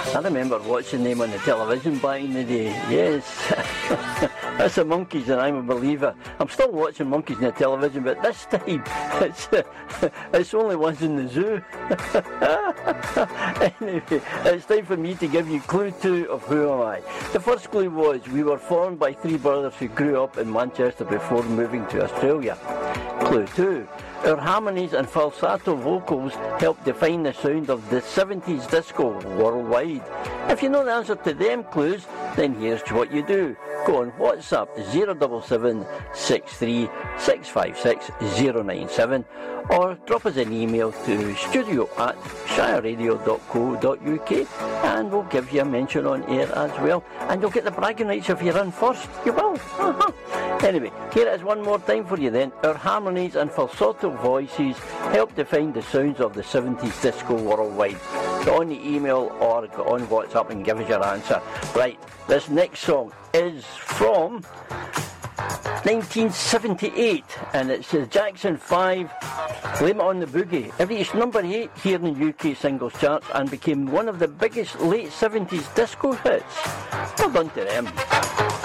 I remember watching them on the television back in the day. Yes. That's the Monkees, and I'm a believer. I'm still watching Monkees on the television, but this time it's only ones in the zoo. Anyway, it's time for me to give you clue 2 of Who Am I. The first clue was we were formed by 3 brothers who grew up in Manchester before moving to Australia. Clue 2. Our harmonies and falsetto vocals help define the sound of the 70s disco worldwide. If you know the answer to them clues, then here's what you do. Go on WhatsApp 077 63 656 097 or drop us an email to studio@shireradio.co.uk and we'll give you a mention on air as well. And you'll get the bragging rights if you run first. You will. Anyway, here it is one more time for you then. Our harmonies and falsetto voices help define the sounds of the 70s disco worldwide. Go on the email or go on WhatsApp and give us your answer. Right, this next song is from 1978 and it's the Jackson 5, Blame It on the Boogie. It reached number 8 here in the UK singles charts and became one of the biggest late 70s disco hits. Well done to them.